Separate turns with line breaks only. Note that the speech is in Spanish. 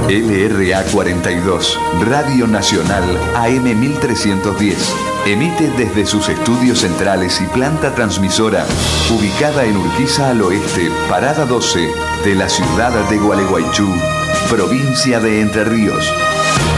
LRA 42, Radio Nacional AM 1310. Emite desde sus estudios centrales y planta transmisora, ubicada en Urquiza al oeste, Parada 12, de la ciudad de Gualeguaychú, provincia de Entre Ríos.